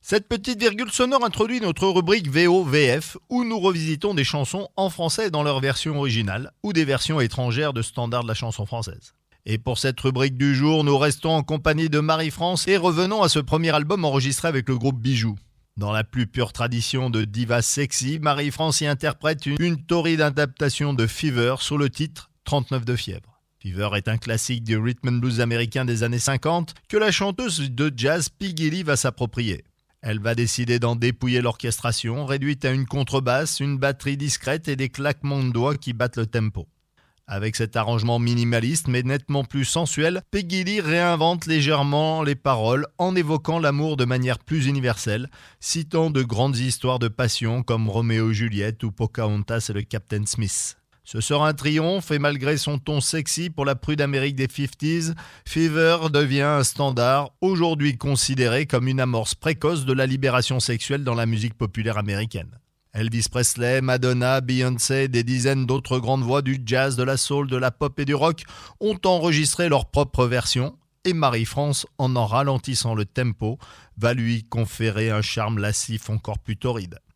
Cette petite virgule sonore introduit notre rubrique VO-VF où nous revisitons des chansons en français dans leur version originale ou des versions étrangères de standards de la chanson française. Et pour cette rubrique du jour, nous restons en compagnie de Marie-France et revenons à ce premier album enregistré avec le groupe Bijoux. Dans la plus pure tradition de diva sexy, Marie-France y interprète une torride adaptation de Fever sous le titre 39 de fièvre. Fever est un classique du rhythm and blues américain des années 50 que la chanteuse de jazz Peggy Lee va s'approprier. Elle va décider d'en dépouiller l'orchestration, réduite à une contrebasse, une batterie discrète et des claquements de doigts qui battent le tempo. Avec cet arrangement minimaliste mais nettement plus sensuel, Peggy Lee réinvente légèrement les paroles en évoquant l'amour de manière plus universelle, citant de grandes histoires de passion comme Roméo et Juliette ou Pocahontas et le Captain Smith. Ce sera un triomphe et malgré son ton sexy pour la prude Amérique des 50s, Fever devient un standard aujourd'hui considéré comme une amorce précoce de la libération sexuelle dans la musique populaire américaine. Elvis Presley, Madonna, Beyoncé, des dizaines d'autres grandes voix du jazz, de la soul, de la pop et du rock ont enregistré leur propre version et Marie-France, en ralentissant le tempo, va lui conférer un charme lascif encore plus torride.